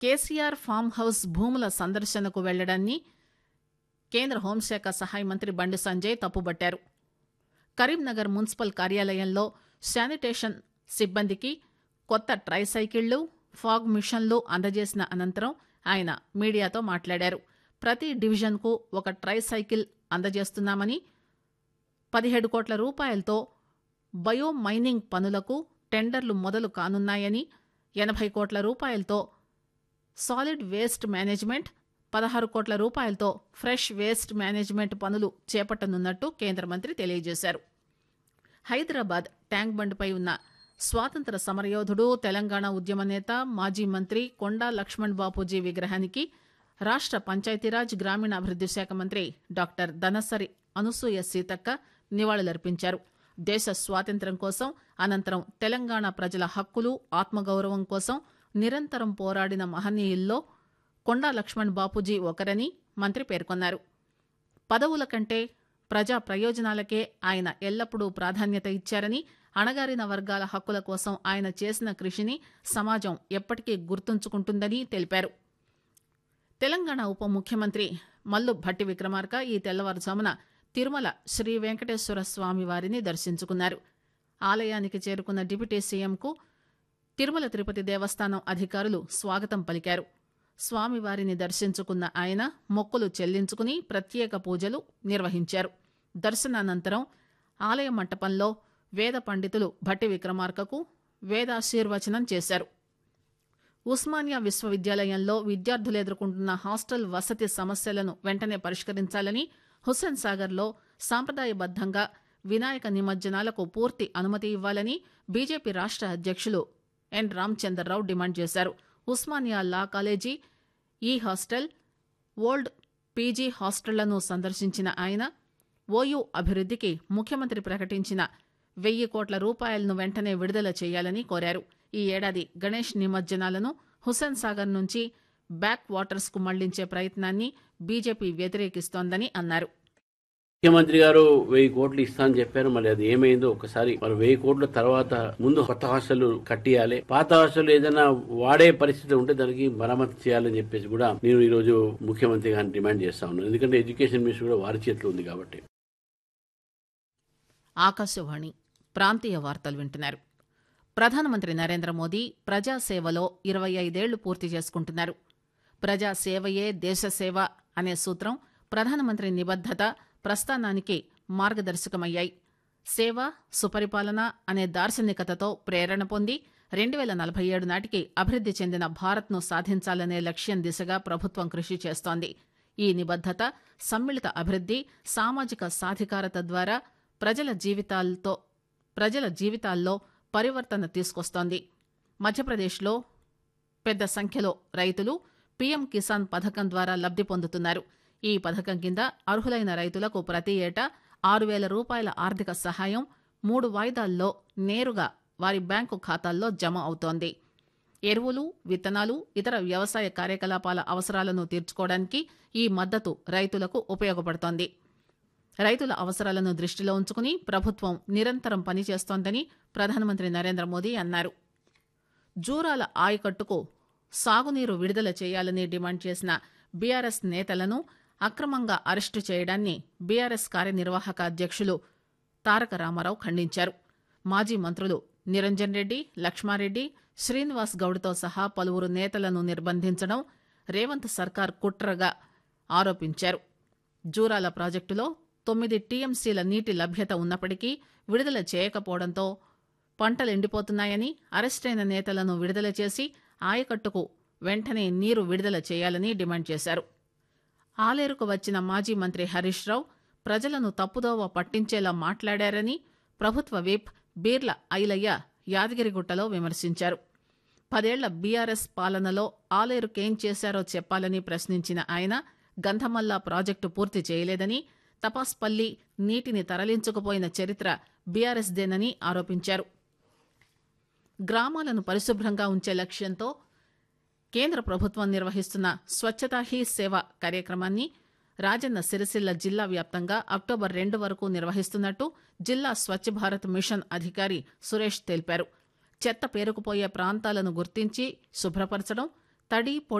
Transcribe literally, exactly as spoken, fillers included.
KCR farm house భూముల సందర్శనకు వెళ్లడాన్ని కేంద్ర హోంశాఖ సహాయ మంత్రి బండి సంజయ్ తప్పుబట్టారు. కరీంనగర్ మున్సిపల్ కార్యాలయంలో శానిటేషన్ సిబ్బందికి కొత్త ట్రైసైకిళ్లు, ఫాగ్ మిషన్లు అందజేసిన అనంతరం ఆయన మీడియాతో మాట్లాడారు. ప్రతి డివిజన్కు ఒక ట్రైసైకిల్ అందజేస్తున్నామని, పదిహేడు కోట్ల రూపాయలతో బయో మైనింగ్ పనులకు టెండర్లు మొదలు కానున్నాయని, ఎనభై కోట్ల రూపాయలతో సాలిడ్ వేస్ట్ మేనేజ్మెంట్, పదహారు కోట్ల రూపాయలతో ఫ్రెష్ వేస్ట్ మేనేజ్మెంట్ పనులు చేపట్టనున్నట్టు కేంద్ర మంత్రి తెలియజేశారు. హైదరాబాద్ ట్యాంక్ బండ్పై ఉన్న స్వాతంత్ర సమరయోధుడు, తెలంగాణ ఉద్యమ నేత, మాజీ మంత్రి కొండా లక్ష్మణ్ బాపూజీ విగ్రహానికి రాష్ట పంచాయతీరాజ్ గ్రామీణాభివృద్ది శాఖ మంత్రి డాక్టర్ దనసరి అనసూయ సీతక్క నివాళులర్పించారు. దేశ స్వాతంత్ర్యం కోసం, అనంతరం తెలంగాణ ప్రజల హక్కులు, ఆత్మగౌరవం కోసం నిరంతరం పోరాడిన మహనీయుల్లో కొండా లక్ష్మణ్ బాపూజీ ఒకరని మంత్రి పేర్కొన్నారు. పదవుల కంటే ప్రజా ప్రయోజనాలకే ఆయన ఎల్లప్పుడూ ప్రాధాన్యత ఇచ్చారని, అణగారిన వర్గాల హక్కుల కోసం ఆయన చేసిన కృషిని సమాజం ఎప్పటికీ గుర్తుంచుకుంటుందని తెలిపారు. తెలంగాణ ఉప ముఖ్యమంత్రి మల్లు భట్టి విక్రమార్క ఈ తెల్లవారుజామున తిరుమల శ్రీ వెంకటేశ్వర స్వామి వారిని దర్శించుకున్నారు. ఆలయానికి చేరుకున్న డిప్యూటీ సీఎంకు తిరుమల తిరుపతి దేవస్థానం అధికారులు స్వాగతం పలికారు. స్వామివారిని దర్శించుకున్న ఆయన మొక్కులు చెల్లించుకుని ప్రత్యేక పూజలు నిర్వహించారు. దర్శనానంతరం ఆలయ మంటపంలో వేద పండితులు భట్టి విక్రమార్కకు వేదాశీర్వచనం చేశారు. ఉస్మానియా విశ్వవిద్యాలయంలో విద్యార్థులు ఎదుర్కొంటున్న హాస్టల్ వసతి సమస్యలను వెంటనే పరిష్కరించాలని, హుస్సేన్ సాగర్లో సాంప్రదాయబద్దంగా వినాయక నిమజ్జనాలకు పూర్తి అనుమతి ఇవ్వాలని బీజేపీ రాష్ట అధ్యక్షులు ఎన్ రామచంద్రరావు డిమాండ్ చేశారు. ఉస్మానియా లా కాలేజీ, ఈ హాస్టల్, ఓల్డ్ పీజీ హాస్టళ్లను సందర్శించిన ఆయన ఓయూ అభివృద్దికి ముఖ్యమంత్రి ప్రకటించిన వెయ్యి కోట్ల రూపాయలను వెంటనే విడుదల చేయాలని కోరారు. ఈ ఏడాది గణేష్ నిమజ్జనాలను హుస్సేన్ సాగర్ నుంచి బ్యాక్ వాటర్స్ కు మళ్లించే ప్రయత్నాన్ని బీజేపీ వ్యతిరేకిస్తోందని అన్నారు. ముఖ్యమంత్రి గారు వెయ్యి కోట్లు ఇస్తా అని చెప్పారు. మరి అది ఏమైందో ఒకసారి మరి వెయ్యి కోట్ల తర్వాత ముందు కొత్త హాస్టల్ కట్టియాలి, పాత హాస్టల్ ఏదైనా వాడే పరిస్థితి ఉంటే దానికి మరమ్మతు చేయాలని చెప్పేసి కూడా నేను ఈ రోజు ముఖ్యమంత్రి గారిని డిమాండ్ చేస్తా ఉన్నాను. ఎందుకంటే ఎడ్యుకేషన్ మినిస్టర్ కూడా వారి చేతిలో ఉంది కాబట్టి. ఆకాశవాణి ప్రాంతీయ వార్తలు వింటున్నారు. ప్రధానమంత్రి నరేంద్ర మోదీ ప్రజాసేవలో ఇరవై ఐదేళ్లు పూర్తి చేసుకుంటున్నారు. ప్రజాసేవయే దేశసేవ అనే సూత్రం ప్రధానమంత్రి నిబద్దత, ప్రస్థానానికి మార్గదర్శకమయ్యాయి. సేవ, సుపరిపాలన అనే దార్శనికతతో ప్రేరణ పొంది రెండు వేల నలభై ఏడు నాటికి అభివృద్ది చెందిన భారత్ను సాధించాలనే లక్ష్యం దిశగా ప్రభుత్వం కృషి చేస్తోంది. ఈ నిబద్దత, సమ్మిళిత అభివృద్ది, సామాజిక సాధికారత ద్వారా ప్రజల జీవితాలతో ప్రజల జీవితాల్లో పరివర్తన తీసుకొస్తోంది. మధ్యప్రదేశ్లో పెద్ద సంఖ్యలో రైతులు పీఎం కిసాన్ పథకం ద్వారా లబ్ది పొందుతున్నారు. ఈ పథకం కింద అర్హులైన రైతులకు ప్రతి ఏటా ఆరు వేల రూపాయల ఆర్థిక సహాయం మూడు వాయిదాల్లో నేరుగా వారి బ్యాంకు ఖాతాల్లో జమ అవుతోంది. ఎరువులు, విత్తనాలు, ఇతర వ్యవసాయ కార్యకలాపాల అవసరాలను తీర్చుకోవడానికి ఈ మద్దతు రైతులకు ఉపయోగపడుతోంది. రైతుల అవసరాలను దృష్టిలో ఉంచుకుని ప్రభుత్వం నిరంతరం పనిచేస్తోందని ప్రధానమంత్రి నరేంద్ర మోదీ అన్నారు. జూరాల ఆయకట్టుకు సాగునీరు విడుదల చేయాలని డిమాండ్ చేసిన బీఆర్ఎస్ నేతలను అక్రమంగా అరెస్టు చేయడాన్ని బీఆర్ఎస్ కార్యనిర్వాహక అధ్యక్షులు తారక రామారావు ఖండించారు. మాజీ మంత్రులు నిరంజన్ రెడ్డి, లక్ష్మారెడ్డి, శ్రీనివాస్ గౌడ్తో సహా పలువురు నేతలను నిర్బంధించడం రేవంత్ సర్కార్ కుట్రగా ఆరోపించారు. జూరాల ప్రాజెక్టులో తొమ్మిది టీఎంసీల నీటి లభ్యత ఉన్నప్పటికీ విడుదల చేయకపోవడంతో పంటలు ఎండిపోతున్నాయని, అరెస్టైన నేతలను విడుదల చేసి ఆయకట్టుకు వెంటనే నీరు విడుదల చేయాలని డిమాండ్ చేశారు. ఆలేరుకు వచ్చిన మాజీ మంత్రి హరీష్ రావు ప్రజలను తప్పుదోవ పట్టించేలా మాట్లాడారని ప్రభుత్వ విప్ బీర్ల ఐలయ్య యాదగిరిగుట్టలో విమర్శించారు. పదేళ్ల బీఆర్ఎస్ పాలనలో ఆలేరుకేం చేశారో చెప్పాలని ప్రశ్నించిన ఆయన గంధమల్లా ప్రాజెక్టు పూర్తి చేయలేదని, తపాస్పల్లి నీటిని తరలించుకుపోయిన చరిత్ర బీఆర్ఎస్దేనని ఆరోపించారు. గ్రామాలను పరిశుభ్రంగా ఉంచే లక్ష్యంతో కేంద్ర ప్రభుత్వం నిర్వహిస్తున్న స్వచ్ఛతా హీ సేవ కార్యక్రమాన్ని రాజన్న సిరిసిల్ల జిల్లా వ్యాప్తంగా అక్టోబర్ రెండు వరకు నిర్వహిస్తున్నట్టు జిల్లా స్వచ్ఛ భారత్ మిషన్ అధికారి సురేష్ తెలిపారు. చెత్త పేరుకుపోయే ప్రాంతాలను గుర్తించి శుభ్రపరచడం, తడి